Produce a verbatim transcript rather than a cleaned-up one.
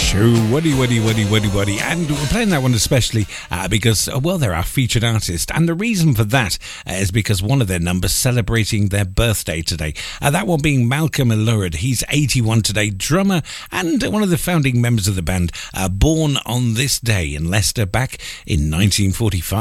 Show Waddy Waddy Waddy Waddy Waddy, and we're playing that one especially uh, because uh, well, they're our featured artist, and the reason for that uh, is because one of their numbers celebrating their birthday today. Uh, that one being Malcolm Allured. He's eighty-one today, drummer and one of the founding members of the band, uh, born on this day in Leicester back in nineteen forty-five.